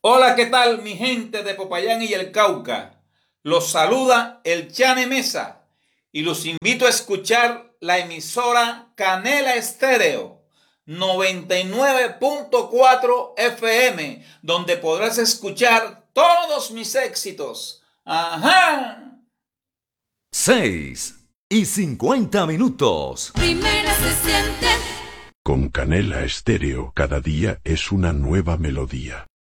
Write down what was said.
Hola, ¿qué tal mi gente de Popayán y el Cauca? Los saluda el Chane Mesa y los invito a escuchar la emisora Canela Estéreo 99.4 FM, donde podrás escuchar todos mis éxitos. ¡Ajá! 6:50. Primera se siente. Con Canela Estéreo, cada día es una nueva melodía.